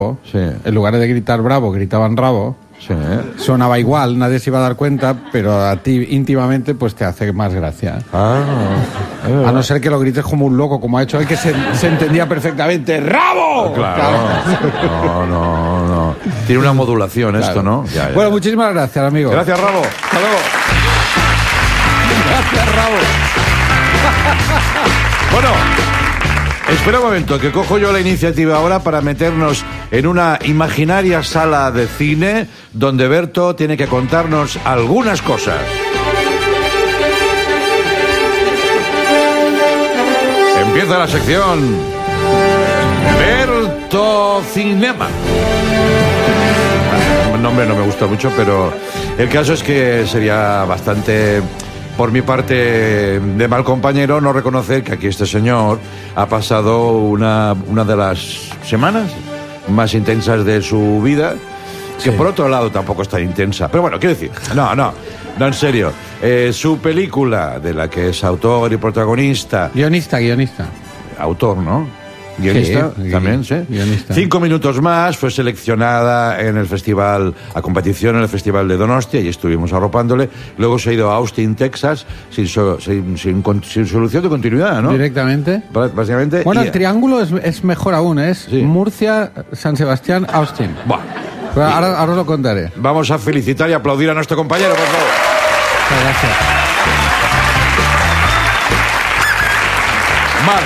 Sí. En lugar de gritar bravo, gritaban rabo. Sí. Sonaba igual, nadie se iba a dar cuenta, pero a ti íntimamente pues te hace más gracia. A no ser que lo grites como un loco, como ha hecho él, que se entendía perfectamente. ¡Rabo! Claro. No. Tiene una modulación esto, ¿no? Ya. Bueno, muchísimas gracias, amigo. Gracias, Rabo. Hasta luego. Gracias, Rabo. Bueno, espera un momento, que cojo yo la iniciativa ahora para meternos en una imaginaria sala de cine donde Berto tiene que contarnos algunas cosas. Empieza la sección Berto Cinema. El nombre no me gusta mucho, pero el caso es que sería bastante, por mi parte, de mal compañero no reconocer que aquí este señor ha pasado una de las semanas más intensas de su vida, que por otro lado tampoco es tan intensa. Pero bueno, quiero decir, no, en serio. Su película, de la que es autor y protagonista... Guionista. Autor, ¿no? Guionista, sí, también, sí. Guionista. 5 minutos más, fue seleccionada en el festival, a competición en el Festival de Donostia, y estuvimos arropándole. Luego se ha ido a Austin, Texas, sin solución de continuidad, ¿no? Directamente. Básicamente. Bueno, el triángulo es mejor aún, es Sí. Murcia, San Sebastián, Austin. Bueno, Pero ahora os lo contaré. vamos a felicitar y aplaudir a nuestro compañero, por favor. Muchas gracias. Vale.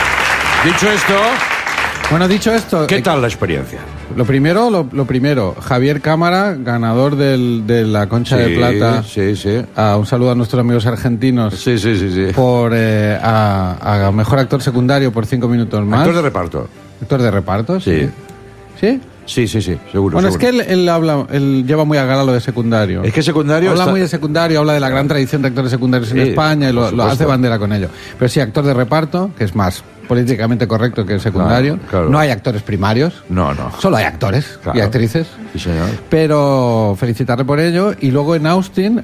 Dicho esto, ¿Qué tal la experiencia? Lo primero, Javier Cámara, ganador de la Concha de Plata. Sí. Un saludo a nuestros amigos argentinos. Sí. Por a mejor actor secundario por 5 minutos más. Actor de reparto. Actor de reparto, sí. Sí. ¿Sí? Sí, seguro. Bueno, es que él lleva muy a gala lo de secundario. Es que secundario habla muy de secundario, habla de la gran tradición de actores secundarios en España y lo hace bandera con ello. Pero sí, actor de reparto, que es más políticamente correcto que el secundario. Claro. No hay actores primarios. No. Solo hay actores y actrices. Sí, señor. Pero felicitarle por ello. Y luego en Austin.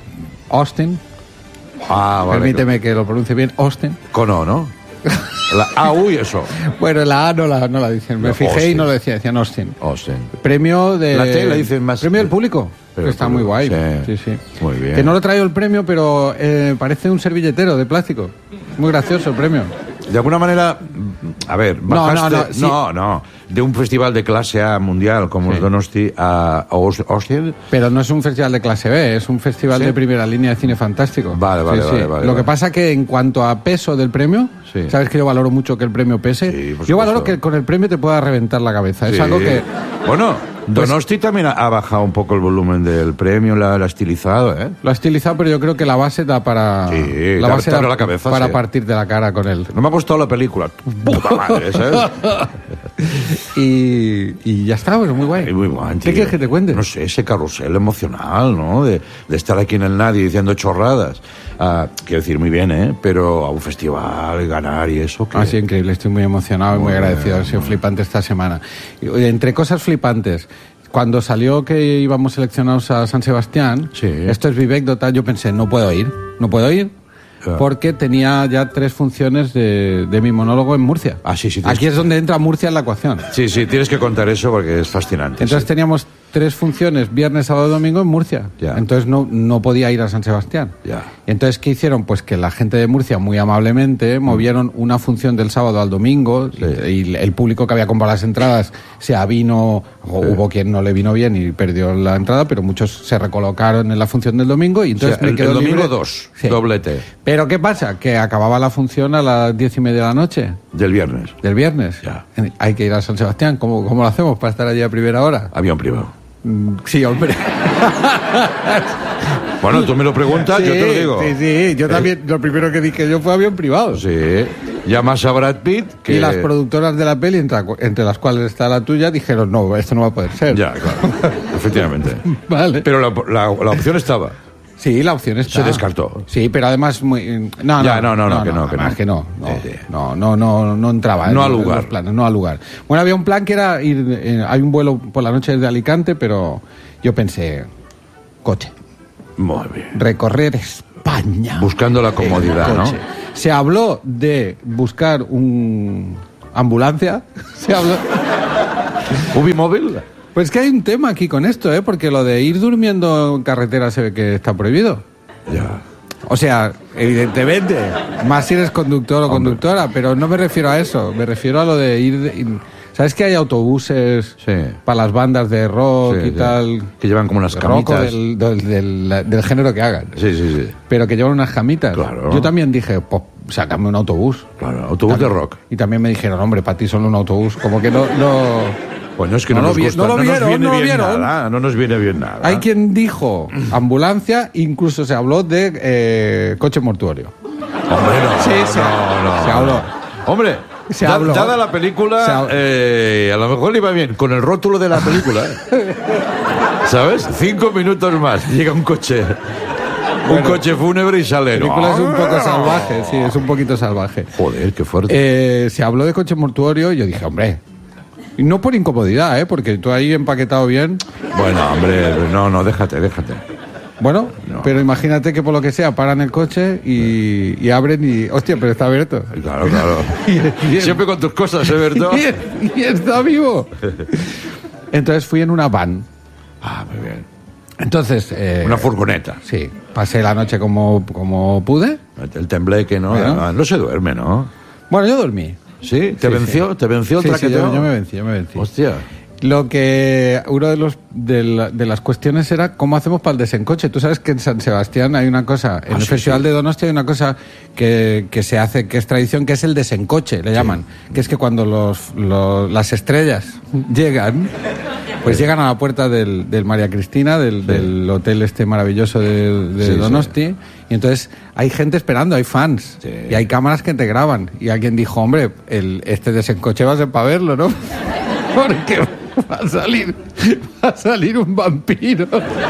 Vale. Permíteme que lo pronuncie bien. Austin. Con O, ¿no? La A, y eso. Bueno, la A no la dicen. Me fijé Austin. y no lo decían Austin. Austin. Premio de... La T la dicen más... Premio del público. Pero Está muy guay. Sí. Muy bien. Que no lo traigo el premio, pero parece un servilletero de plástico. Muy gracioso el premio. De alguna manera, a ver, bajaste... sí. De un festival de clase A mundial como el Donosti a Austin. Pero no es un festival de clase B, es un festival de primera línea de cine fantástico. Vale. Lo que pasa que en cuanto a peso del premio, sabes que yo valoro mucho que el premio pese. Sí, por yo valoro supuesto. que con el premio te pueda reventar la cabeza. Es Sí. algo que... Bueno, Donosti también ha bajado un poco el volumen del premio, la ha estilizado, ¿eh? Lo ha estilizado, pero yo creo que la base da para... Sí, la base te da abre la cabeza, para sí. partirte la cara con él. No me ha gustado la película. Puta madre, ¿sabes? y ya está, pues muy guay. Muy guay, ¿Qué quieres que te cuente? No sé, ese carrusel emocional, ¿no? De estar aquí en el nadie diciendo chorradas. Quiero decir, muy bien, ¿eh? Pero a un festival, ganar y eso... que Sí, increíble. Estoy muy emocionado y muy agradecido. Ha sido flipante esta semana. Y, entre cosas flipantes... Cuando salió que íbamos seleccionados a San Sebastián, esto es Vivek Dotal, yo pensé, no puedo ir, porque tenía ya 3 funciones de mi monólogo en Murcia. Sí. Aquí es donde entra Murcia en la ecuación. Sí, tienes que contar eso porque es fascinante. Entonces teníamos 3 funciones, viernes, sábado y domingo en Murcia. Ya. Entonces no podía ir a San Sebastián. Ya. Entonces, ¿qué hicieron? Pues que la gente de Murcia, muy amablemente, movieron una función del sábado al domingo y el público que había comprado las entradas se avino, hubo quien no le vino bien y perdió la entrada, pero muchos se recolocaron en la función del domingo y entonces me quedó el domingo libre. 2, doblete. Pero ¿qué pasa? Que acababa la función a las 10:30 de la noche. Del viernes. Del viernes. Ya. Hay que ir a San Sebastián. ¿Cómo lo hacemos para estar allí a primera hora? Avión privado. Sí, hombre. Bueno, tú me lo preguntas, yo te lo digo. Sí, yo también, lo primero que dije yo fue avión privado. Sí, llamas a Brad Pitt... Y las productoras de la peli, entre las cuales está la tuya, dijeron, no, esto no va a poder ser. Ya, claro, efectivamente. Vale. Pero la opción estaba. Sí, la opción está. Se descartó. Sí, pero además muy... No entraba. No al en lugar. los planes, no al lugar. Bueno, había un plan que era ir... hay un vuelo por la noche desde Alicante, pero yo pensé, coche. Muy bien. Recorrer España. Buscando la comodidad, ¿no? Se habló de buscar un ambulancia. ¿Ubimóvil? Pues que hay un tema aquí con esto, porque lo de ir durmiendo en carretera se ve que está prohibido. Ya. O sea, evidentemente, más si eres conductor o conductora, pero no me refiero a eso, me refiero a lo de ir... ¿Sabes que hay autobuses para las bandas de rock y tal? Que llevan como unas camitas. Rock del género que hagan. Sí. Pero que llevan unas camitas. Claro. Yo también dije, pues sácame un autobús. Claro, autobús también, de rock. Y también me dijeron, hombre, para ti solo un autobús. Como que no... Pues no es que no nos gusta, no nos viene bien nada. Hay quien dijo ambulancia, incluso se habló de coche mortuorio. Hombre, no. Se habló. Hombre, dada la película, a lo mejor le iba bien, con el rótulo de la película. ¿Sabes? 5 minutos más, llega un coche. Un coche fúnebre y sale. La película es un poco salvaje, sí, es un poquito salvaje. Joder, qué fuerte. Se habló de coche mortuorio y yo dije, hombre... Y no por incomodidad, porque tú ahí empaquetado bien... Bueno, hombre, no, déjate. Bueno, no. Pero imagínate que por lo que sea paran el coche y abren y... Hostia, pero está abierto. Claro. Siempre con tus cosas, Berto. y está vivo. Entonces fui en una van. Ah, muy bien. Entonces... una furgoneta. Sí, pasé la noche como pude. El tembleque, ¿no? Bueno. No se duerme, ¿no? Bueno, yo dormí. ¿Sí? ¿Te venció el traqueteo? Sí, yo me vencí. Hostia. Lo que... Uno de las cuestiones era cómo hacemos para el desencoche. Tú sabes que en San Sebastián hay una cosa... En el Festival de Donostia hay una cosa que se hace, que es tradición, que es el desencoche, le llaman. Que es que cuando las estrellas llegan... Pues llegan a la puerta del María Cristina, del hotel este maravilloso de Donosti, y entonces hay gente esperando, hay fans, y hay cámaras que te graban. Y alguien dijo, hombre, este desencoche va a ser para verlo, ¿no? Porque va a salir un vampiro.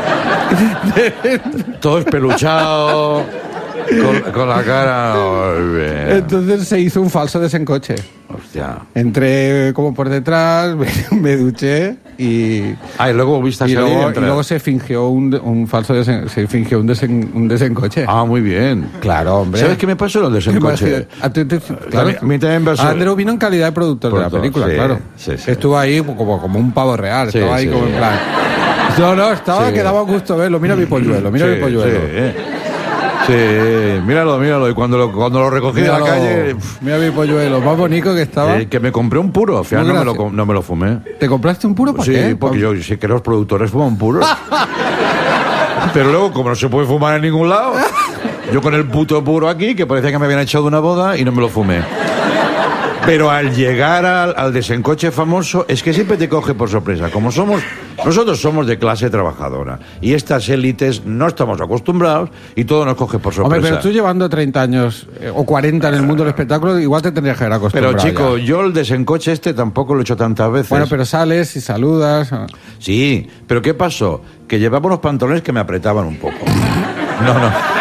Todo espeluchado, con la cara... Entonces se hizo un falso desencoche. Hostia. Entré como por detrás, me duché y... Ah, y luego volviste a salir y luego se fingió un falso se fingió un desencoche. Ah, muy bien. Claro, hombre. ¿Sabes qué me pasó en el desencoche? Claro. A mí también pasó. Andreu vino en calidad de productor de la película, claro. Sí. Estuvo ahí como un pavo real, estaba ahí como en plan... No, que daba gusto verlo. Mira mi polluelo. Sí, míralo. Y cuando lo recogí de la calle... Mira mi polluelo, más bonito que estaba. Que me compré un puro, al final no me lo fumé. ¿Te compraste un puro? ¿Para qué? Sí, porque yo sé que los productores fuman puros. Pero luego, como no se puede fumar en ningún lado, yo con el puto puro aquí, que parecía que me habían echado de una boda, y no me lo fumé. Pero al llegar al desencoche famoso, es que siempre te coge por sorpresa. Nosotros somos de clase trabajadora. Y estas élites no estamos acostumbrados y todo nos coge por sorpresa. Hombre, pero tú llevando 30 años o 40 en el mundo del espectáculo, igual te tendrías que haber acostumbrado. Pero chico, ya. Yo el desencoche tampoco lo he hecho tantas veces. Bueno, pero sales y saludas. Sí, pero ¿qué pasó? Que llevaba unos pantalones que me apretaban un poco. No.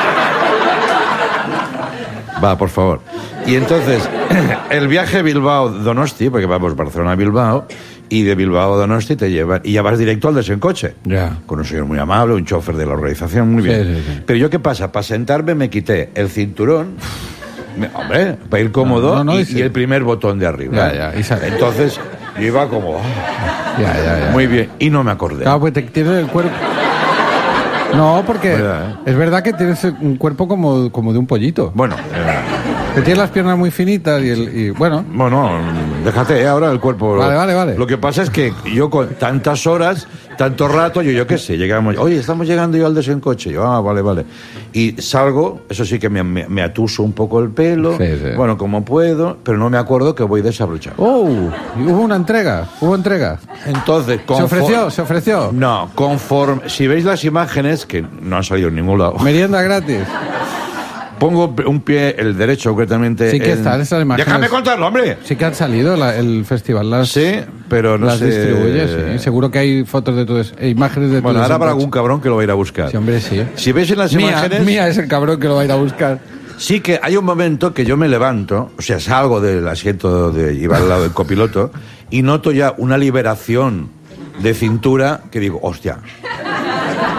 Va, por favor. Y entonces, el viaje Bilbao-Donosti, porque vamos Barcelona-Bilbao, y de Bilbao a Donosti te llevan, y ya vas directo al desencoche. Ya. Con un señor muy amable, un chofer de la organización, muy bien. Sí. Pero yo, ¿qué pasa? Para sentarme me quité el cinturón, hombre, para ir cómodo, y el primer botón de arriba. Ya. Entonces, yo iba como... Ya. Muy bien, y no me acordé. Claro, pues te tienes el cuerpo... No, porque es verdad que tienes un cuerpo como de un pollito. Bueno... Que tienes las piernas muy finitas y bueno... Bueno, déjate ahora el cuerpo. Vale. Lo que pasa es que yo con tantas horas, tanto rato, yo qué sé, llegamos... Oye, estamos llegando yo al desencoche. Yo, vale. Y salgo, eso sí que me atuso un poco el pelo, sí. Bueno, como puedo, pero no me acuerdo que voy desabrochado. Hubo una entrega, Entonces, ¿Se ofreció? No, conforme... Si veis las imágenes, que no han salido en ningún lado... Merienda gratis. Pongo un pie, el derecho concretamente... Sí que están esas imágenes. ¡Déjame contarlo, hombre! Sí que han salido el festival. Sí, pero no las sé... distribuye, sí. Seguro que hay fotos de todo eso, imágenes de todo eso. Bueno, ahora habrá algún cabrón que lo va a ir a buscar. Sí, hombre, sí. Si veis en las imágenes... Mía es el cabrón que lo va a ir a buscar. Sí que hay un momento que yo me levanto, o sea, salgo del asiento de llevar al lado del copiloto y noto ya una liberación de cintura que digo, hostia...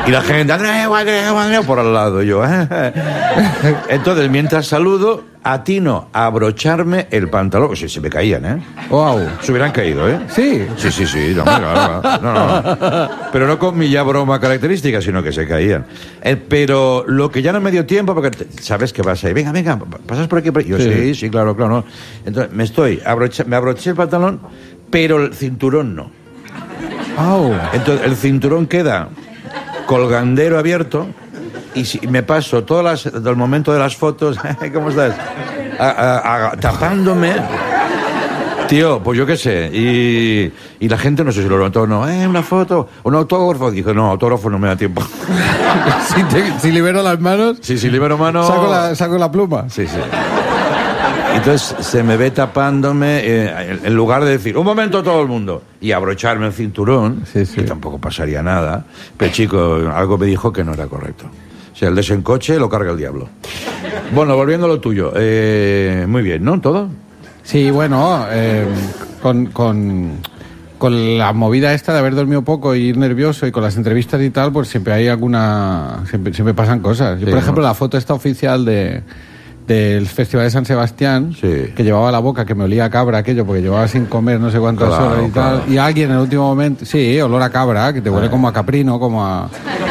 Y la gente, Andreu, por al lado, y yo. Entonces, mientras saludo, atino a abrocharme el pantalón, que se me caían, ¿eh? Wow. Se hubieran caído, ¿eh? Sí. Sí. No. Pero no con mi ya broma característica, sino que se caían. Pero lo que ya no me dio tiempo, porque sabes que vas ahí, venga, pasas por aquí. Yo, sí, claro. No. Entonces, me abroché el pantalón, pero el cinturón no. Oh. Entonces, el cinturón queda colgandero abierto y me paso del momento de las fotos, ¿cómo estás? Tapándome. Tío, pues yo qué sé. Y la gente no sé si lo notó o no. Una foto, un autógrafo. Dije, no, autógrafo no me da tiempo. Si libero las manos. Sí, si libero manos. Saco la pluma. Sí. Entonces se me ve tapándome, en lugar de decir, un momento todo el mundo, y abrocharme el cinturón, que tampoco pasaría nada. Pero chico, algo me dijo que no era correcto. O sea, el desencoche lo carga el diablo. Bueno, volviendo a lo tuyo. Muy bien, ¿no? ¿Todo? Sí, bueno, con la movida esta de haber dormido poco y ir nervioso y con las entrevistas y tal, pues siempre hay siempre pasan cosas. Yo, por ejemplo, la foto esta oficial del Festival de San Sebastián, que llevaba la boca, que me olía a cabra aquello, porque llevaba sin comer no sé cuántas horas y tal, y alguien en el último momento, olor a cabra, que te huele como a caprino, como a...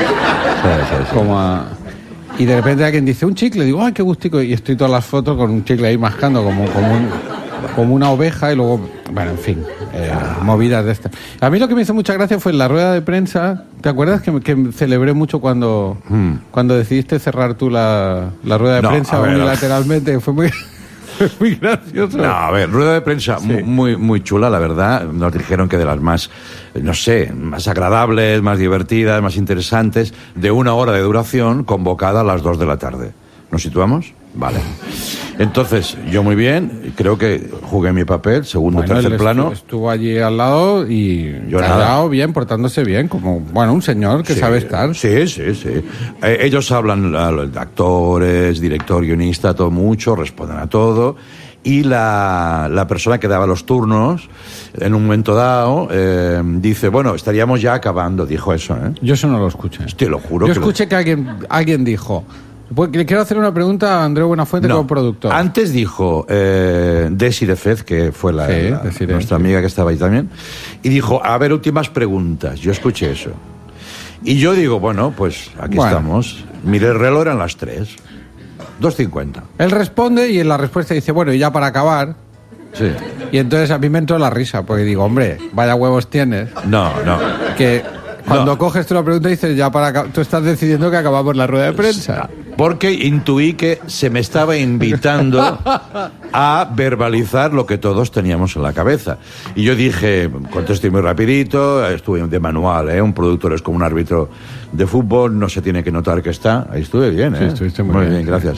Y de repente alguien dice, un chicle, digo, ay, qué gustico, y estoy todas las fotos con un chicle ahí mascando como una oveja, y luego, bueno, en fin, movidas de estas. A mí lo que me hizo mucha gracia fue en la rueda de prensa. ¿Te acuerdas que celebré mucho cuando decidiste cerrar tú la rueda de prensa unilateralmente? Fue muy gracioso. No, a ver, rueda de prensa muy chula, la verdad. Nos dijeron que de las más, no sé, más agradables, más divertidas, más interesantes, de 1 hora de duración, convocada a las 2 de la tarde. ¿Nos situamos? Vale. Entonces, yo muy bien, creo que jugué mi papel, segundo, tercer plano. Estuvo allí al lado y yo callado bien, portándose bien, como, bueno, un señor que sabe estar. Sí. Ellos hablan, actores, director, guionista, todo mucho, responden a todo. Y la persona que daba los turnos, en un momento dado, dice, bueno, estaríamos ya acabando, dijo eso, ¿eh? Yo eso no lo escuché. Te lo juro. Yo escuché que alguien dijo... Le quiero hacer una pregunta a Andreu Buenafuente como productor. Antes dijo Desi de Fez, que fue nuestra amiga que estaba ahí también, y dijo, a ver, últimas preguntas. Yo escuché eso. Y yo digo, bueno, pues aquí estamos. Miré el reloj, eran las 3. 2:50. Él responde y en la respuesta dice, bueno, y ya para acabar. Sí. Y entonces a mí me entró la risa, porque digo, hombre, vaya huevos tienes. No. Que cuando coges tú la pregunta dices, ya para tú estás decidiendo que acabamos la rueda de prensa. Porque intuí que se me estaba invitando a verbalizar lo que todos teníamos en la cabeza. Y yo dije, contesté muy rapidito, estuve de manual, un productor es como un árbitro de fútbol, no se tiene que notar que está. Ahí estuve bien, Sí, estuviste muy bien, gracias.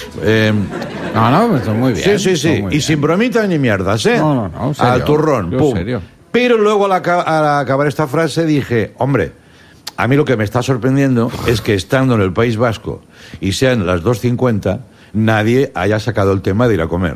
No, está muy bien. Sí. Y sin bromitas ni mierdas, ¿eh? No, serio. Al turrón, Yo pum. Serio. Pero luego al acabar esta frase dije, hombre, a mí lo que me está sorprendiendo es que estando en el País Vasco y sean las 2:50, nadie haya sacado el tema de ir a comer.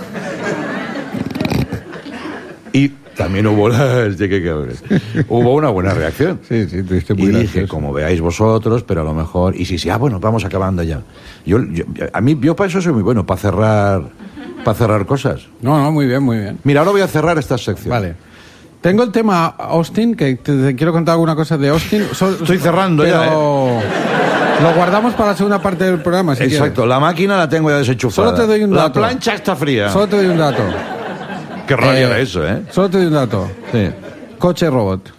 Y también hubo hubo una buena reacción. Sí, tuviste muy y gracioso. dije, como veáis vosotros, pero a lo mejor... Y sí, bueno, vamos acabando ya. Yo para eso soy muy bueno, para cerrar cosas. No, muy bien. Mira, ahora voy a cerrar esta sección. Vale. Tengo el tema Austin, que te quiero contar alguna cosa de Austin. Estoy cerrando pero... ya, Lo guardamos para la segunda parte del programa, si Exacto, quieres. la máquina la tengo ya desenchufada. Solo te doy un dato. La plancha está fría. Solo te doy un dato. Qué rabia era eso, ¿eh? Solo te doy un dato. Sí. Coche robot.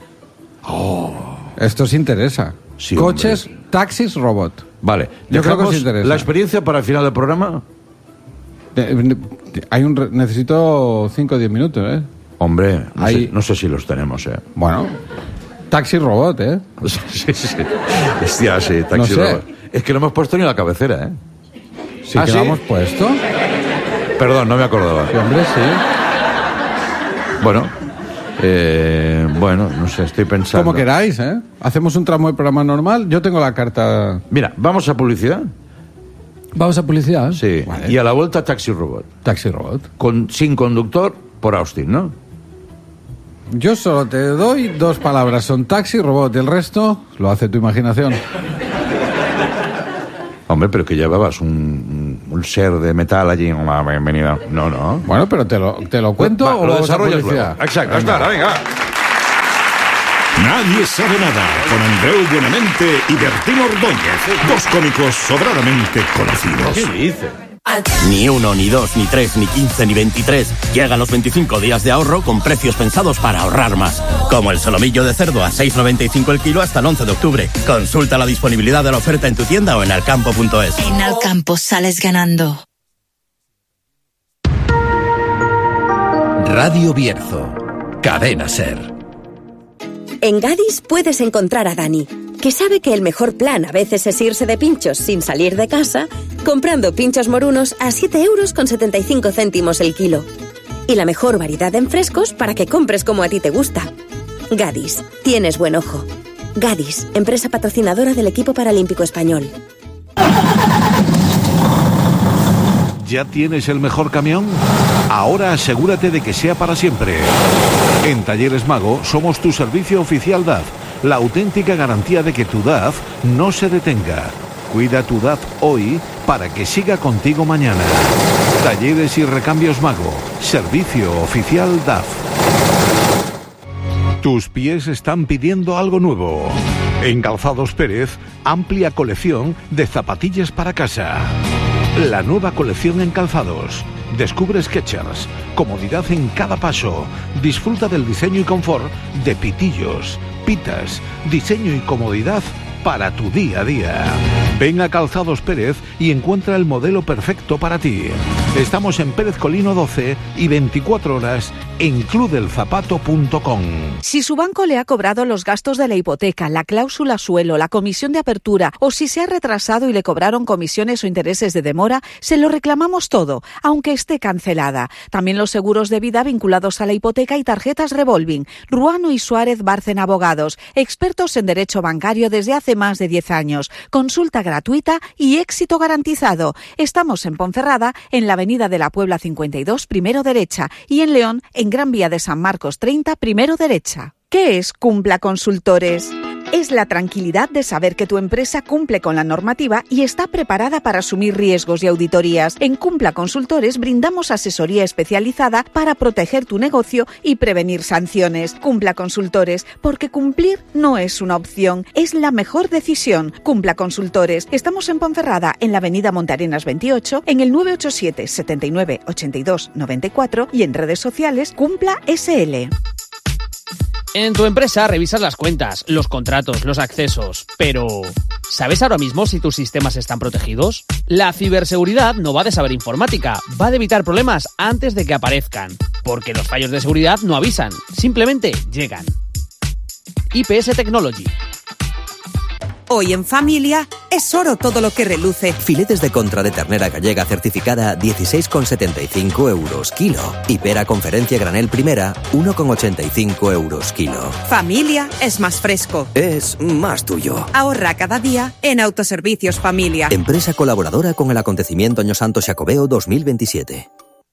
Esto os interesa. Sí, Coches, taxis robot. Vale. Yo creo que os interesa. ¿La experiencia para el final del programa? Necesito 5 o 10 minutos, ¿eh? Hombre, no sé si los tenemos, ¿eh? Bueno, taxi robot, ¿eh? Sí. Hostia, sí, taxi No sé. robot. Es que lo hemos puesto ni en la cabecera, ¿eh? ¿Sí que lo hemos puesto? Perdón, no me acordaba. Sí, hombre, sí. Bueno, no sé, estoy pensando. Como queráis, ¿eh? Hacemos un tramo de programa normal. Yo tengo la carta. Mira, ¿vamos a publicidad? ¿Vamos a publicidad? Sí. Vale. Y a la vuelta taxi robot. Taxi robot. Sin conductor por Austin, ¿no? Yo solo te doy 2 palabras, son taxi, robot, el resto lo hace tu imaginación. Hombre, pero que llevabas un ser de metal allí. Bienvenida. No. Bueno, pero te lo cuento o lo desarrollas luego. Exacto, hasta ahora, venga. Nadie sabe nada, con Andreu Buenamente y Bertín Ordóñez, 2 cómicos sobradamente conocidos. ¿Qué dice? Ni 1, ni 2, ni 3, ni 15, ni 23. Llegan los 25 días de ahorro con precios pensados para ahorrar más. Como el solomillo de cerdo a 6,95 el kilo hasta el 11 de octubre. Consulta la disponibilidad de la oferta en tu tienda o en alcampo.es. En Alcampo sales ganando. Radio Bierzo, Cadena SER. En Gadis puedes encontrar a Dani, que sabe que el mejor plan a veces es irse de pinchos sin salir de casa, comprando pinchos morunos a 7,75 € el kilo. Y la mejor variedad en frescos para que compres como a ti te gusta. Gadis, tienes buen ojo. Gadis, empresa patrocinadora del equipo paralímpico español. ¿Ya tienes el mejor camión? Ahora asegúrate de que sea para siempre. En Talleres Mago somos tu servicio oficial DAF, la auténtica garantía de que tu DAF no se detenga. Cuida tu DAF hoy para que siga contigo mañana. Talleres y Recambios Mago, servicio oficial DAF. Tus pies están pidiendo algo nuevo. En Calzados Pérez, amplia colección de zapatillas para casa. La nueva colección en calzados. Descubre Skechers, comodidad en cada paso. Disfruta del diseño y confort de pitillos, pitas, diseño y comodidad para tu día a día. Ven a Calzados Pérez y encuentra el modelo perfecto para ti. Estamos en Pérez Colino 12 y 24 horas en clubdelzapato.com. Si su banco le ha cobrado los gastos de la hipoteca, la cláusula suelo, la comisión de apertura o si se ha retrasado y le cobraron comisiones o intereses de demora, se lo reclamamos todo, aunque esté cancelada. También los seguros de vida vinculados a la hipoteca y tarjetas revolving. Ruano y Suárez Bárcen Abogados, expertos en derecho bancario desde hace más de 10 años. Consulta gratuita y éxito garantizado. Estamos en Ponferrada, en la Avenida de la Puebla 52, primero derecha, y en León, en Gran Vía de San Marcos 30, primero derecha. ¿Qué es Cumpla Consultores? Es la tranquilidad de saber que tu empresa cumple con la normativa y está preparada para asumir riesgos y auditorías. En Cumpla Consultores brindamos asesoría especializada para proteger tu negocio y prevenir sanciones. Cumpla Consultores, porque cumplir no es una opción, es la mejor decisión. Cumpla Consultores. Estamos en Ponferrada, en la Avenida Montarenas 28, en el 987 79 82 94 y en redes sociales Cumpla SL. En tu empresa revisas las cuentas, los contratos, los accesos, pero ¿sabes ahora mismo si tus sistemas están protegidos? La ciberseguridad no va de saber informática, va de evitar problemas antes de que aparezcan, porque los fallos de seguridad no avisan, simplemente llegan. IPS Technology. Hoy en familia es oro todo lo que reluce. Filetes de contra de ternera gallega certificada 16,75 € kilo. Y pera conferencia granel primera 1,85 € kilo. Familia es más fresco. Es más tuyo. Ahorra cada día en Autoservicios Familia. Empresa colaboradora con el acontecimiento Año Santo Xacobeo 2027.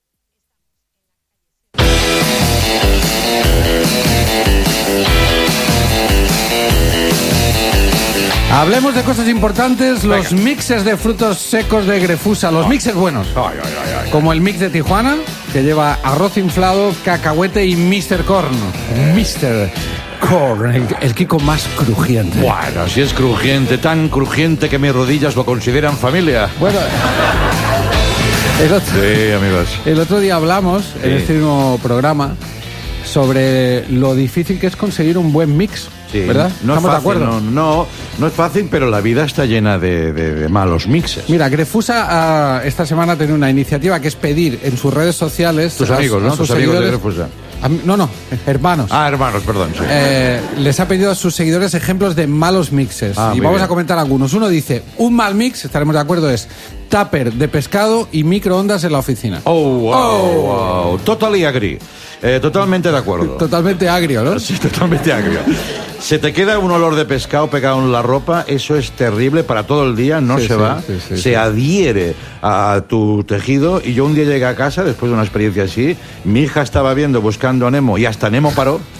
Hablemos de cosas importantes, los mixes de frutos secos de Grefusa, los mixes buenos, como el mix de Tijuana, que lleva arroz inflado, cacahuete y Mr. Corn. Mr. Corn, el Kiko más crujiente. Bueno, si es crujiente, tan crujiente que mis rodillas lo consideran familia. Bueno, sí, amigos. El otro día hablamos, en este mismo programa, sobre lo difícil que es conseguir un buen mix. Sí, ¿verdad? No es ¿Estamos fácil, de acuerdo? No es fácil, pero la vida está llena de malos mixes. Mira, Grefusa esta semana ha tenido una iniciativa que es pedir en sus redes sociales... Tus amigos, ¿no? Tus amigos de Grefusa. No, hermanos. Hermanos, perdón. Sí. Les ha pedido a sus seguidores ejemplos de malos mixes. Y vamos a comentar algunos. Uno dice, un mal mix, estaremos de acuerdo, es tupper de pescado y microondas en la oficina. Wow. Totally agree. Totalmente de acuerdo. Totalmente agrio, ¿no? Sí, totalmente agrio. Se te queda un olor de pescado pegado en la ropa, eso es terrible para todo el día, no se va, se adhiere a tu tejido. Y yo un día llegué a casa, después de una experiencia así, mi hija estaba buscando a Nemo y hasta Nemo paró.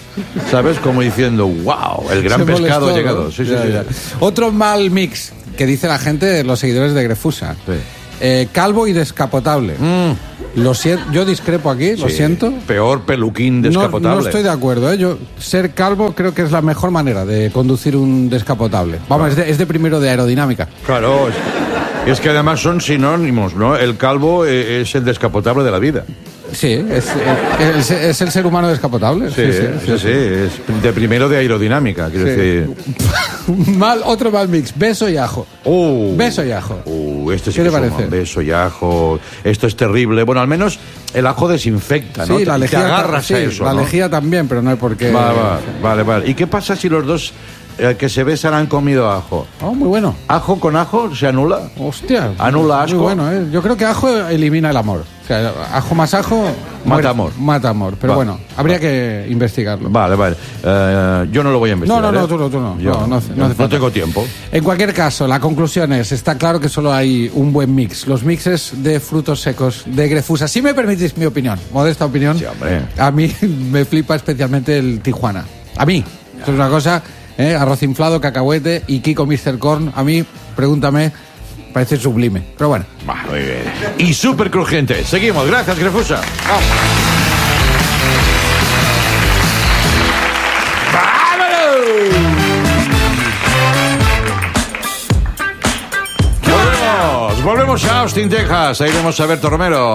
¿Sabes? Como diciendo, wow, el gran pescado ha llegado. ¿no? Sí. Otro mal mix que dice la gente, los seguidores de Grefusa. Sí. Calvo y descapotable. Yo discrepo aquí, lo siento. Peor peluquín descapotable. No estoy de acuerdo, ¿eh? Ser calvo creo que es la mejor manera de conducir un descapotable. Vamos, es de primero de aerodinámica. Claro, es que además son sinónimos, ¿no? El calvo es el descapotable de la vida. Sí, es el ser humano descapotable. Sí, es de primero de aerodinámica, quiero decir. Otro mal mix, beso y ajo. Beso y ajo. Este sí ¿Qué que te parece? Beso y ajo. Esto es terrible. Bueno, al menos el ajo desinfecta, ¿no? Sí, la lejía, te agarras a eso, la ¿no? lejía también, pero no hay por qué. Vale. ¿Y qué pasa si los dos que se besan han comido ajo? Muy bueno. ¿Ajo con ajo se anula? Hostia. ¿Anula asco? Muy bueno, ¿eh? Yo creo que ajo elimina el amor. O sea, ajo más ajo... Mata amor. Mata amor. Pero bueno, habría que investigarlo. Vale. Yo no lo voy a investigar. No, tú no. No tengo tiempo. En cualquier caso, la conclusión está claro que solo hay un buen mix. Los mixes de frutos secos de Grefusa. Si me permitís mi opinión, modesta opinión, sí, hombre. A mí me flipa especialmente el Tijuana. A mí. Esto es una cosa... arroz inflado, cacahuete y Kiko Mr. Corn, a mí, pregúntame, parece sublime. Pero bueno. Muy bien. Y súper crujiente. Seguimos. Gracias, Grefusa. ¡Vámonos! Volvemos a Austin, Texas. Ahí vemos a Berto Romero.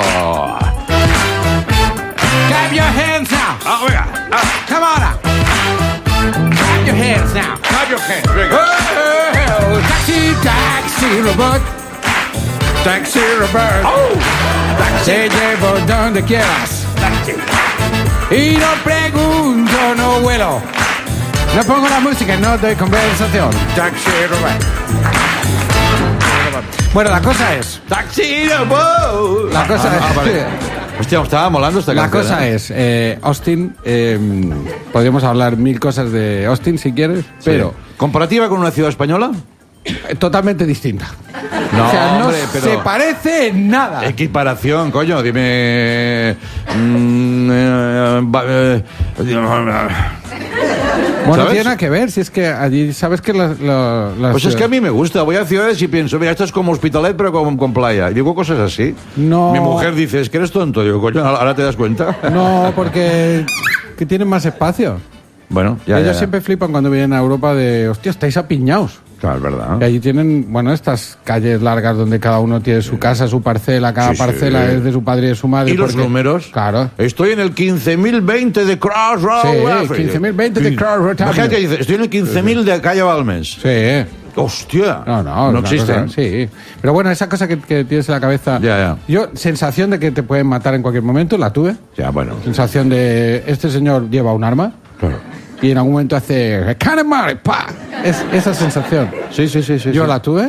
Clap your hands now. Venga. Come on. Clap your hands now. Clap your hands. Venga. Taxi, robot. Taxi, robot. Se llevo donde quieras. Y no pregunto, no vuelo. No pongo la música, no doy conversación. Taxi, robot. Bueno, la cosa es... Taxi, robot. La cosa es... Vale. Hostia, estaba molando esta canción. La cosa es, Austin, podríamos hablar mil cosas de Austin si quieres, pero... ¿Comparativa con una ciudad española? Totalmente distinta. No, o sea, no hombre, pero... se parece en nada. Equiparación, coño, dime... Bueno, ¿sabes? tiene nada que ver, si es que allí, ¿sabes que las Pues es que a mí me gusta, voy a ciudades y pienso, mira, esto es como Hospitalet pero con playa. Y digo cosas así. No. Mi mujer dice, es que eres tonto. Digo, coño, ¿ahora te das cuenta? No, porque que tienen más espacio. Bueno, Ellos siempre flipan cuando vienen a Europa de, hostia, estáis apiñados. Claro, es verdad. Y allí tienen, bueno, estas calles largas donde cada uno tiene su casa, su parcela, cada parcela es de su padre y de su madre. ¿Y los números? Claro. Estoy en el 15.020 de Crossroads. Sí, 15.020 de Crossroads. Imagínate, dice, estoy en el 15.000 de Calle Balmes. Sí. Hostia. No existen. Sí. Pero bueno, esa cosa que tienes en la cabeza. Ya. Yo, sensación de que te pueden matar en cualquier momento, la tuve. Ya, bueno. Sensación de, este señor lleva un arma. Claro. Y en algún momento hace ¡pa! Esa sensación. Sí. Yo la tuve.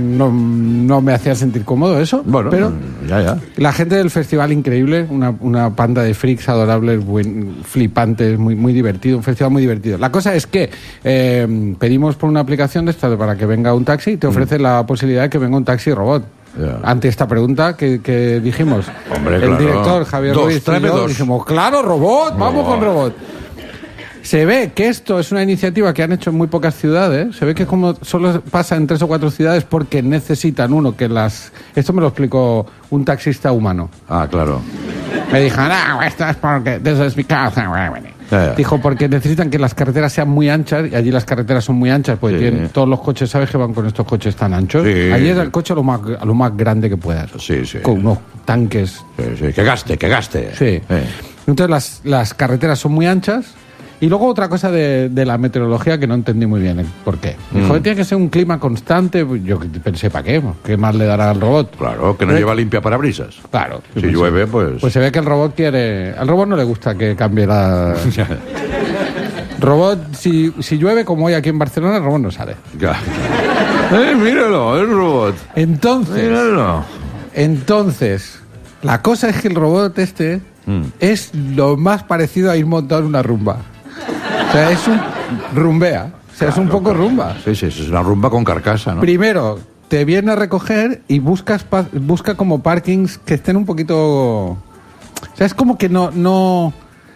No me hacía sentir cómodo eso. Bueno, pero ya. La gente del festival, increíble. Una panda de freaks adorables, flipantes, muy divertido. Un festival muy divertido. La cosa es que pedimos por una aplicación de esta para que venga un taxi y te ofrece la posibilidad de que venga un taxi robot. Yeah. Ante esta pregunta que dijimos, hombre, el director Javier Ruiz y yo dijimos, claro, robot, vamos con robot. Se ve que esto es una iniciativa que han hecho en muy pocas ciudades. Se ve que como solo pasa en 3 o 4 ciudades porque necesitan uno que las... Esto me lo explicó un taxista humano. Ah, claro. Me dijo, no, esto es porque... Desde es mi casa. Yeah. Dijo, porque necesitan que las carreteras sean muy anchas, y allí las carreteras son muy anchas, porque tienen todos los coches, ¿sabes que van con estos coches tan anchos? Sí. Allí es el coche a lo más grande que puedas. Sí. Con unos tanques. Sí. Que gaste. Sí. Entonces las carreteras son muy anchas. Y luego otra cosa de la meteorología que no entendí muy bien por qué. Dijo, tiene que ser un clima constante. Yo pensé, ¿para qué? ¿Qué más le dará al robot? Claro, que no lleva limpia parabrisas. Claro. Si llueve, pues... Pues se ve que el robot quiere... Al robot no le gusta que cambie la... Robot, si llueve como hoy aquí en Barcelona, el robot no sale. Míralo, el robot. Entonces, la cosa es que el robot este es lo más parecido a ir montado en una rumba. O sea, es un rumbea. O sea, es un poco rumba. Sí, es una rumba con carcasa, ¿no? Primero, te viene a recoger y busca como parkings que estén un poquito... O sea, es como que no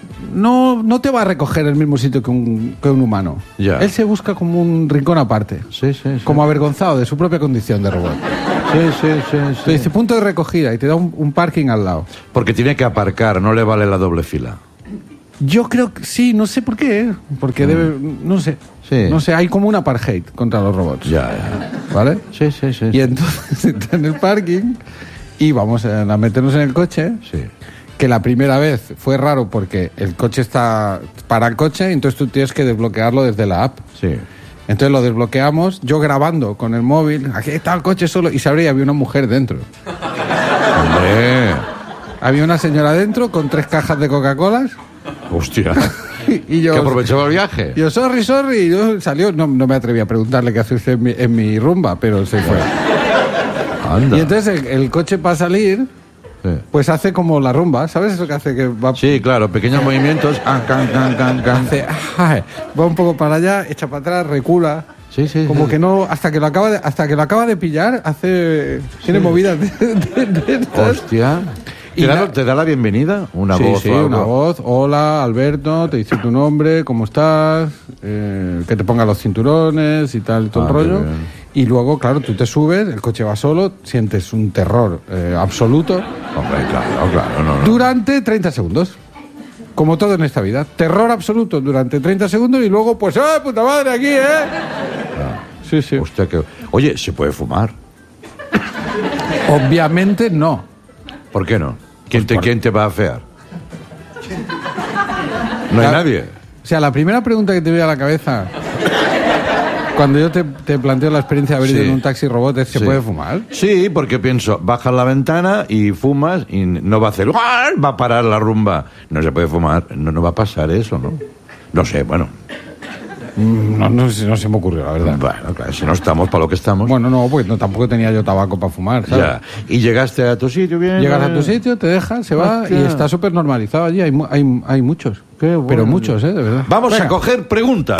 no te va a recoger el mismo sitio que un humano. Ya. Él se busca como un rincón aparte. Sí. Como avergonzado de su propia condición de robot. Sí. Te dice punto de recogida y te da un parking al lado. Porque tiene que aparcar, no le vale la doble fila. Yo creo que sí, no sé por qué. Porque debe, no sé. Sí. No sé, hay como un apartheid contra los robots. Ya. ¿Vale? Sí. Y entonces está en el parking y vamos a meternos en el coche. Sí. Que la primera vez fue raro porque el coche está para el coche y entonces tú tienes que desbloquearlo desde la app. Sí. Entonces lo desbloqueamos, yo grabando con el móvil, aquí está el coche solo, y se abría y había una mujer dentro. Hombre. Había una señora dentro con 3 cajas de Coca-Colas. Hostia. Y yo, que aprovechaba el viaje. Yo, sorry, y yo salió, no me atreví a preguntarle qué hace usted en mi rumba, pero se fue. Anda. Y entonces el coche para salir, pues hace como la rumba, ¿sabes eso que hace? Que va... Sí, claro, pequeños movimientos. Hace, va un poco para allá, echa para atrás, recula. Sí. Como que no, hasta que lo acaba de pillar, tiene movidas de estas. Hostia. ¿Te da la bienvenida? Una voz. Sí, una voz. Hola, Alberto, te dice tu nombre, ¿cómo estás? Que te ponga los cinturones y tal, todo el rollo. Y luego, claro, tú te subes, el coche va solo, sientes un terror absoluto. Hombre, claro, no. Durante 30 segundos. Como todo en esta vida. Terror absoluto durante 30 segundos y luego, pues, ¡ah, puta madre, aquí, Sí. Hostia, Oye, ¿se puede fumar? Obviamente no. ¿Por qué no? ¿Quién te va a afear? No hay nadie. O sea, la primera pregunta que te viene a la cabeza cuando yo te planteo la experiencia de haber ido en un taxi robot es, ¿se puede fumar? Sí, porque pienso, bajas la ventana y fumas y no va a hacer... va a parar la rumba. No se puede fumar. No va a pasar eso, ¿no? No sé, bueno... No se me ocurrió, la verdad. Bueno, claro, si no estamos para lo que estamos. Bueno, no, pues tampoco tenía yo tabaco para fumar, ¿sabes? Ya. Y llegaste a tu sitio bien. Llegas a tu sitio, te dejan, se va y está súper normalizado allí. Hay muchos. Qué bueno. Pero muchos, de verdad. Vamos a coger preguntas.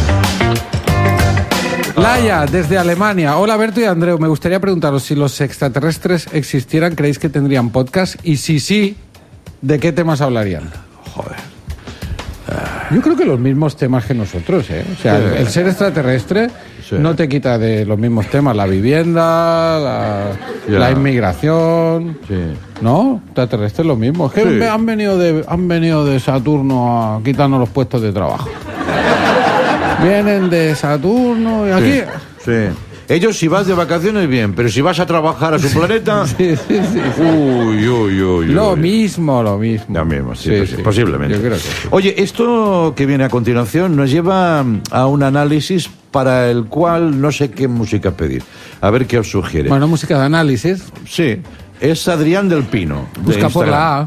Laia, desde Alemania. Hola, Berto y Andreu. Me gustaría preguntaros si los extraterrestres existieran, ¿creéis que tendrían podcast? Y si sí, ¿de qué temas hablarían? Joder. Yo creo que los mismos temas que nosotros, ¿eh? O sea, el ser extraterrestre no te quita de los mismos temas. La vivienda, la inmigración... Sí. ¿No? Extraterrestre es lo mismo. Es que han venido de Saturno a quitarnos los puestos de trabajo. Vienen de Saturno y aquí... Sí. Ellos si vas de vacaciones bien, pero si vas a trabajar a su planeta... Sí. Uy. Lo mismo. Lo mismo, sí, posiblemente. Yo creo que sí. Oye, esto que viene a continuación nos lleva a un análisis para el cual no sé qué música pedir. A ver qué os sugiere. Bueno, música de análisis. Sí, es Adrián del Pino. Busca por la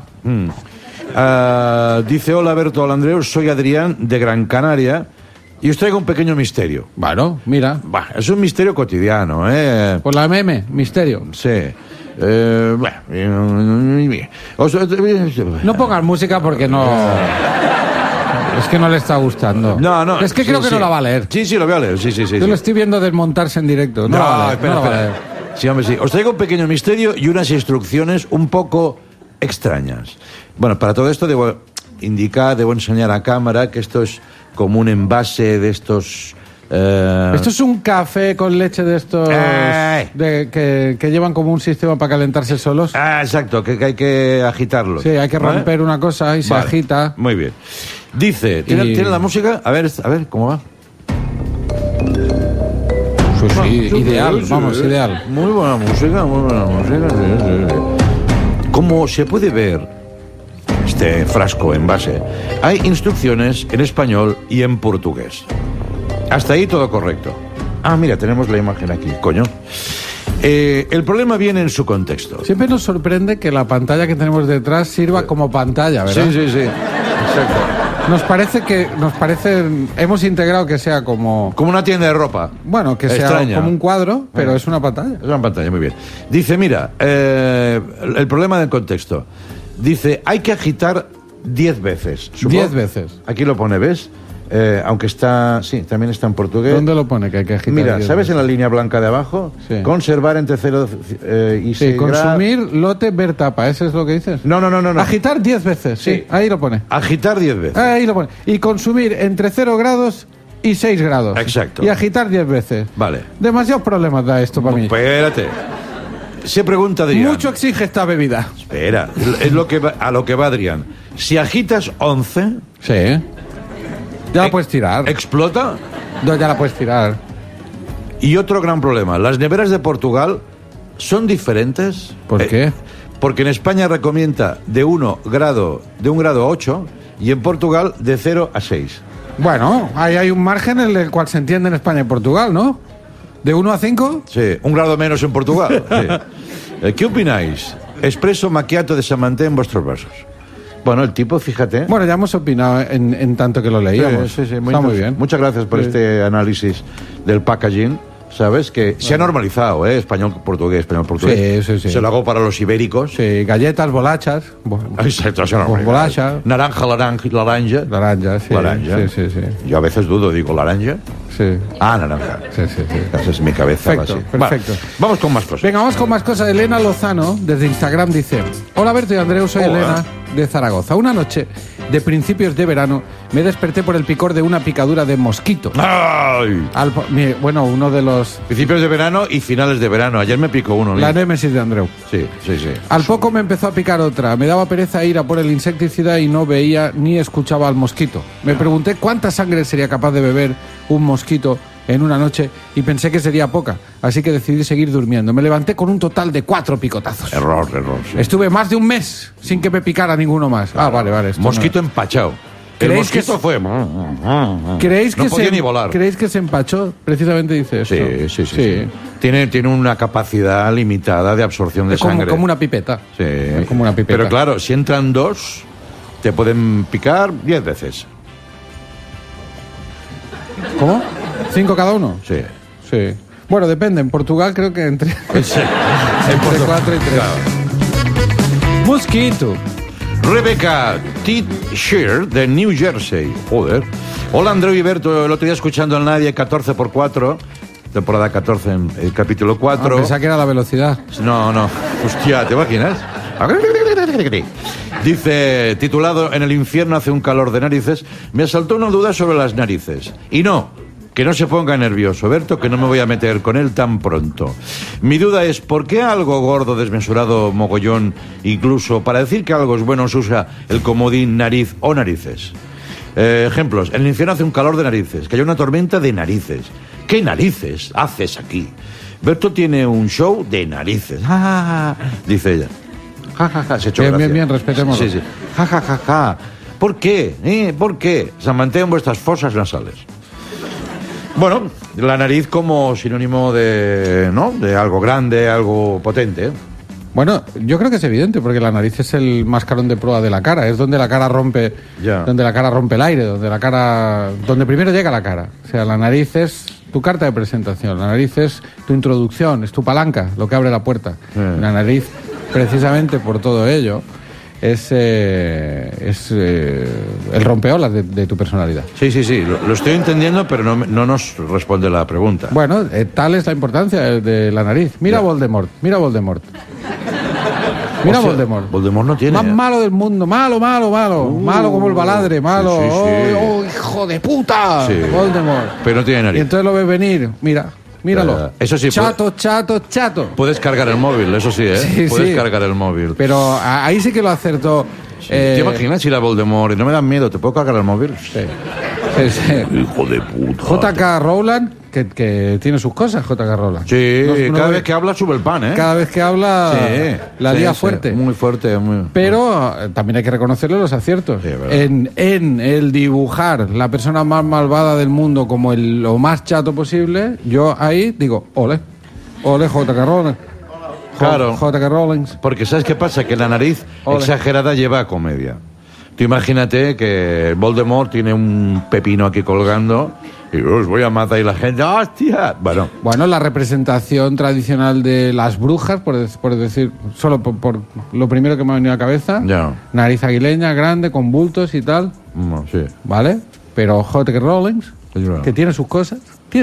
A. Dice, hola Berto, hola Andreu, soy Adrián de Gran Canaria. Y os traigo un pequeño misterio. Bueno, mira. Es un misterio cotidiano, ¿eh? Por la meme, misterio. Sí. No pongas música porque no... Es que no le está gustando. No. Es que creo que no la va a leer. Sí, lo voy a leer. Sí. Yo lo estoy viendo desmontarse en directo. No la va a leer. Espera. Sí, hombre, sí. Os traigo un pequeño misterio y unas instrucciones un poco extrañas. Bueno, para todo esto debo enseñar a cámara que esto es como un envase de estos... Esto es un café con leche de estos que llevan como un sistema para calentarse solos. Exacto, que hay que agitarlo. Sí, hay que romper una cosa y se agita. Muy bien. Dice, ¿tiene la música? A ver, ¿cómo va? Sí, ideal, ideal. Muy buena música. Sí. Como se puede ver, este frasco envase, hay instrucciones en español y en portugués. Hasta ahí todo correcto. Mira, tenemos la imagen aquí, coño. El problema viene en su contexto. Siempre nos sorprende que la pantalla que tenemos detrás sirva como pantalla, ¿verdad? Sí. Exacto. Nos parece, hemos integrado que sea como una tienda de ropa. Bueno, que sea como un cuadro, pero es una pantalla. Es una pantalla, muy bien. Dice, mira, el problema del contexto. Dice, hay que agitar 10 veces. 10 veces. Aquí lo pone, ¿ves? aunque está... Sí, también está en portugués. ¿Dónde lo pone que hay que agitar? Mira, ¿sabes en la línea blanca de abajo? Sí. Conservar entre 0 y 6 grados. Consumir, lote, ver tapa. ¿Eso es lo que dices? No. Agitar 10 veces. Sí, ahí lo pone. Agitar 10 veces. Ahí lo pone. Y consumir entre 0 grados y 6 grados. Exacto. Y agitar 10 veces. Vale. Demasiados problemas da esto para mí. Espérate. Se pregunta Adrián. Mucho exige esta bebida. Espera, es a lo que va Adrián. Si agitas 11... Sí. Ya la puedes tirar. ¿Explota? No, ya la puedes tirar. Y otro gran problema. Las neveras de Portugal son diferentes. ¿Por qué? Porque en España recomienda de 1 grado a 8 y en Portugal de 0 a 6. Bueno, ahí hay un margen en el cual se entiende en España y Portugal, ¿no? ¿De 1 a 5? Sí, 1 grado menos en Portugal. Sí. ¿Qué opináis? Expreso macchiato de Samanté en vuestros vasos. Bueno, el tipo, fíjate. Bueno, ya hemos opinado en tanto que lo leíamos. Sí, Está muy bien. Muchas gracias por este análisis del packaging. ¿Sabes? Que se ha normalizado, ¿eh? Español-portugués. Sí. Se lo hago para los ibéricos. Sí, galletas, bolachas. Exacto, se ha normalizado. Bolacha. Naranja, laranja. Laranja, sí. Laranja. Sí. Yo a veces dudo, digo, ¿laranja? Sí. Naranja. Sí. Esa es mi cabeza. Perfecto. Vamos con más cosas. Venga, vamos con más cosas. Elena Lozano, desde Instagram, dice: Hola, Berto y Andreu, soy Elena de Zaragoza. Una noche de principios de verano me desperté por el picor de una picadura de mosquito. ¡Ay! Uno de los... Principios de verano y finales de verano. Ayer me picó uno. La némesis de Andreu. Sí. Al poco me empezó a picar otra. Me daba pereza ir a por el insecticida y no veía ni escuchaba al mosquito. Me pregunté cuánta sangre sería capaz de beber un mosquito en una noche y pensé que sería poca, así que decidí seguir durmiendo. Me levanté con un total de 4 picotazos. Error, sí. Estuve más de un mes sin que me picara ninguno más. Vale. Mosquito empachado. El mosquito fue... ¿Creéis que no podía ni volar. ¿Creéis que se empachó? Precisamente dice eso. Sí. Tiene una capacidad limitada de absorción de sangre. Como una pipeta. Sí. Como una pipeta. Pero claro, si entran 2, te pueden picar 10 veces. ¿Cómo? ¿5 cada uno? Sí. Bueno, depende. En Portugal creo que entre 4 y 3. Claro. Mosquito. Rebecca T-Shear de New Jersey. Joder. Hola, Andreu y Berto. El otro día escuchando al Nadie 14x4, temporada 14, el capítulo 4. Pensaba que era la velocidad. No. Hostia, ¿te imaginas? Dice, titulado En el infierno hace un calor de narices, me asaltó una duda sobre las narices. Y que no se ponga nervioso, Berto, que no me voy a meter con él tan pronto. Mi duda es, ¿por qué algo gordo, desmesurado, mogollón, incluso para decir que algo es bueno se usa el comodín nariz o narices? Ejemplos, en el infierno hace un calor de narices, que haya una tormenta de narices. ¿Qué narices haces aquí? Berto tiene un show de narices. Dice ella. Se ha hecho gracia. Bien, respetémoslo. Sí. ¿Por qué? ¿Por qué? Se mantengan vuestras fosas nasales. Bueno, la nariz como sinónimo de algo grande, algo potente. Bueno, yo creo que es evidente, porque la nariz es el mascarón de proa de la cara, es donde la cara rompe, donde la cara rompe el aire, donde primero llega la cara. O sea, la nariz es tu carta de presentación, la nariz es tu introducción, es tu palanca, lo que abre la puerta. La nariz, precisamente por todo ello, es el rompeolas de tu personalidad. Sí, lo estoy entendiendo, pero no nos responde la pregunta. Bueno, tal es la importancia de la nariz. Mira Voldemort. Voldemort no tiene. Más malo del mundo, malo como el baladre, malo. Sí. ¡Oh, hijo de puta! Sí. Voldemort. Pero no tiene nariz. Y entonces lo ves venir, míralo. Eso sí. Chato. Puedes cargar el móvil, eso sí, ¿eh? Sí, puedes cargar el móvil. Pero ahí sí que lo acertó. Sí. ¿Te imaginas ir a Voldemort y no me dan miedo? ¿Te puedo cargar el móvil? Sí. Hijo de puta. J.K. Rowland, que tiene sus cosas, J.K. Rowland. Sí, cada vez que habla sube el pan, ¿eh? Cada vez que habla la lía fuerte. Muy fuerte. Pero también hay que reconocerle los aciertos. Sí, en el dibujar la persona más malvada del mundo como lo más chato posible, yo ahí digo, ole J.K. Rowland. Claro, J.K. Rowling. Porque ¿sabes qué pasa? Que la nariz exagerada lleva a comedia. Tú imagínate que Voldemort tiene un pepino aquí colgando y os voy a matar y la gente, ¡hostia! Bueno, la representación tradicional de las brujas, por decir, solo por lo primero que me ha venido a la cabeza, nariz aguileña, grande, con bultos y tal. Sí. ¿Vale? Pero J.K. Rowling, que tiene sus cosas, Sí.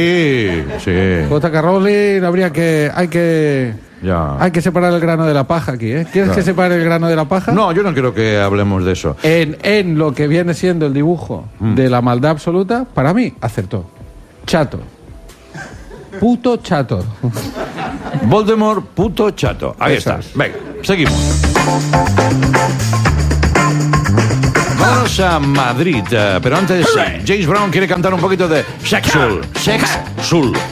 J.K. Rowling hay que separar el grano de la paja aquí, ¿eh? ¿Quieres que separe el grano de la paja? No, yo no quiero que hablemos de eso. En lo que viene siendo el dibujo de la maldad absoluta, para mí, acertó. Chato. Puto chato. Voldemort, puto chato. Ahí está. Venga, seguimos. Vamos a Madrid, pero antes James Brown quiere cantar un poquito de Sexul.